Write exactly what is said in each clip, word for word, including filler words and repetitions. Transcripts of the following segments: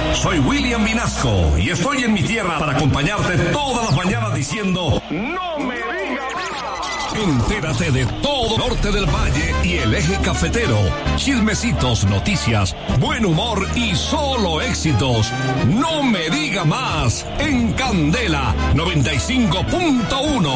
Soy William Vinasco y estoy en mi tierra para acompañarte todas las mañanas diciendo ¡no me digas más! Entérate de todo el norte del valle y el eje cafetero. Chismecitos, noticias, buen humor y solo éxitos. ¡No me diga más! En Candela noventa y cinco punto uno.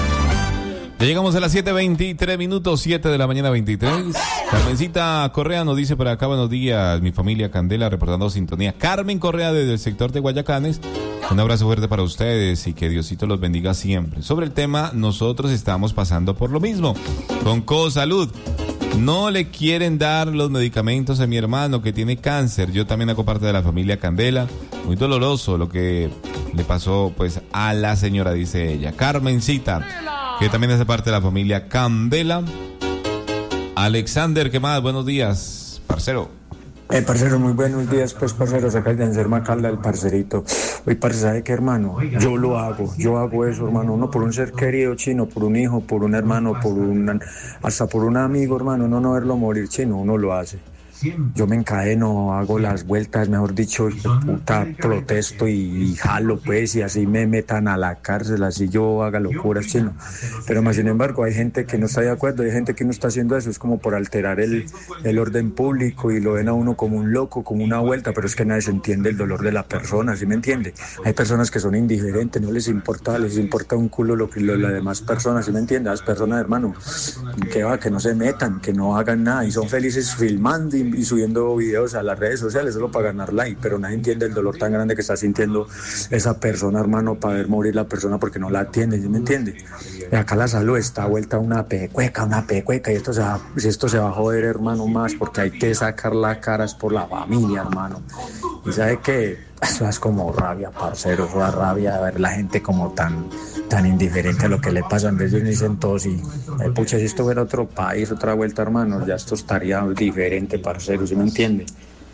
Ya llegamos a las siete veintitrés minutos, siete de la mañana veintitrés. Carmencita Correa nos dice por acá, buenos días, mi familia Candela, reportando sintonía. Carmen Correa desde el sector de Guayacanes. Un abrazo fuerte para ustedes y que Diosito los bendiga siempre. Sobre el tema, nosotros estamos pasando por lo mismo. Con CoSalud. No le quieren dar los medicamentos a mi hermano que tiene cáncer. Yo también hago parte de la familia Candela. Muy doloroso lo que le pasó pues a la señora, dice ella. Carmencita, que también hace parte de la familia Candela. Alexander, ¿qué más? Buenos días, parcero. Eh, parcero, muy buenos días, pues, parceros, acá de Anser Macalda, el parcerito. Oye, parce, ¿sabe qué, hermano? Yo lo hago, yo hago eso, hermano, uno por un ser querido, chino, por un hijo, por un hermano, por un, hasta por un amigo, hermano, uno no verlo morir, chino, uno lo hace. Yo me encadeno, hago las vueltas, mejor dicho, puta, protesto y, y jalo, pues, y así me metan a la cárcel, así yo haga locuras, chino. Pero más sin embargo, hay gente que no está de acuerdo, hay gente que no está haciendo eso, es como por alterar el, el orden público y lo ven a uno como un loco, como una vuelta, pero es que nadie se entiende el dolor de la persona, ¿sí me entiende? Hay personas que son indiferentes, no les importa, les importa un culo lo que lo, las demás personas, ¿sí me entiende? Las personas, hermano, que va, que no se metan, que no hagan nada y son felices filmando y y subiendo videos a las redes sociales solo para ganar like, pero nadie entiende el dolor tan grande que está sintiendo esa persona, hermano, para ver morir la persona porque no la atiende, ¿sí me entiende? Y acá la salud está vuelta una pecueca, una pecueca, y esto se va, esto se va a joder, hermano, más, porque hay que sacar las caras por la familia, hermano. Y sabe que eso es como rabia, parcero, eso da rabia ver la gente como tan tan indiferente a lo que le pasa. En vez de dicen todos y eh, pucha, si esto fuera otro país, otra vuelta, hermano, ya esto estaría diferente, parcero, ¿sí me entiende?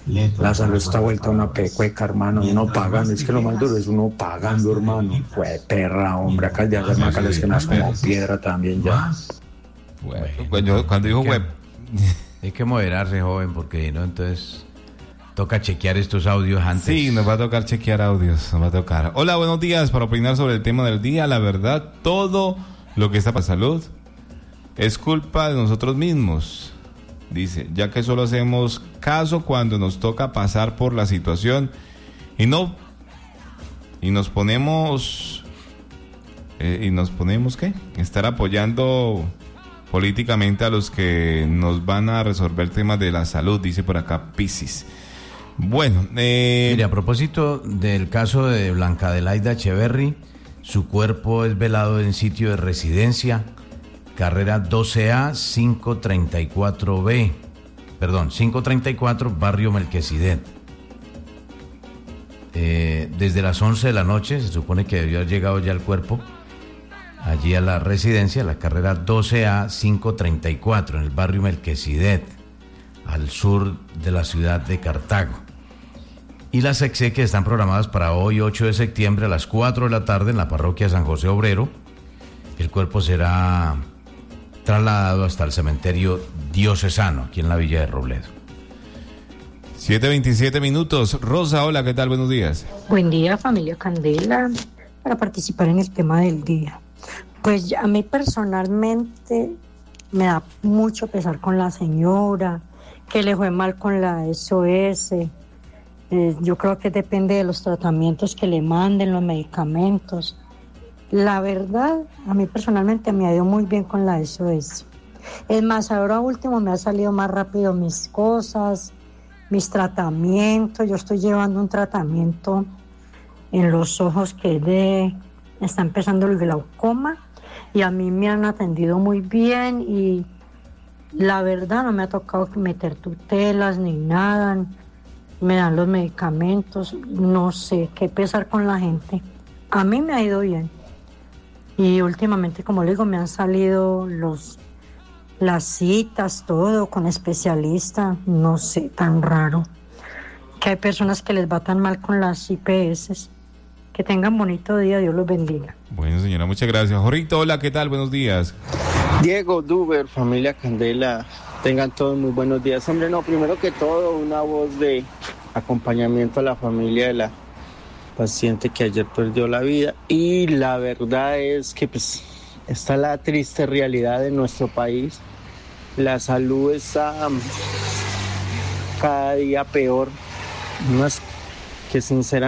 La salud está vuelta a una pecueca, hermano, y uno pagando, es que lo más duro es uno pagando, hermano. Fue perra, hombre, acá el de hacer macas es que más como piedra también ya. Bueno, cuando, cuando dijo web, hay que moderarse, joven, porque no, entonces toca chequear estos audios antes. Sí, nos va a tocar chequear audios, nos va a tocar. Hola, buenos días, para opinar sobre el tema del día. La verdad, todo lo que está para salud es culpa de nosotros mismos, dice, ya que solo hacemos caso cuando nos toca pasar por la situación y no y nos ponemos eh, y nos ponemos ¿qué? Estar apoyando políticamente a los que nos van a resolver temas de la salud, dice por acá Piscis. Bueno, eh... mire, a propósito del caso de Blanca Adelaida Echeverry, su cuerpo es velado en sitio de residencia, carrera doce A quinientos treinta y cuatro B, perdón, quinientos treinta y cuatro, barrio Melquisedec. Eh, desde las once de la noche, se supone que debió haber llegado ya el cuerpo allí a la residencia, la carrera doce A quinientos treinta y cuatro, en el barrio Melquisedec, al sur de la ciudad de Cartago. Y las exequias están programadas para hoy, ocho de septiembre, a las cuatro de la tarde, en la parroquia San José Obrero. El cuerpo será trasladado hasta el cementerio diocesano, aquí en la Villa de Robledo. siete veintisiete minutos. Rosa, hola, ¿qué tal? Buenos días. Buen día, familia Candela, para participar en el tema del día. Pues a mí personalmente me da mucho pesar con la señora, que le fue mal con la S O S. Eh, yo creo que depende de los tratamientos que le manden, los medicamentos. La verdad, a mí personalmente me ha ido muy bien con la S O S. Es más, ahora último me ha salido más rápido mis cosas, mis tratamientos. Yo estoy llevando un tratamiento en los ojos que de, está empezando el glaucoma y a mí me han atendido muy bien y la verdad no me ha tocado meter tutelas ni nada. Me dan los medicamentos, no sé qué pesar con la gente. A mí me ha ido bien. Y últimamente, como le digo, me han salido los las citas, todo, con especialista, no sé, tan raro. Que hay personas que les va tan mal con las I P S. Que tengan bonito día, Dios los bendiga. Bueno, señora, muchas gracias. Jorrito, hola, ¿qué tal? Buenos días. Diego Duber, familia Candela, tengan todos muy buenos días. Hombre, no, primero que todo, una voz de acompañamiento a la familia de la paciente que ayer perdió la vida. Y la verdad es que pues esta es la triste realidad de nuestro país. La salud está cada día peor. No es que sinceramente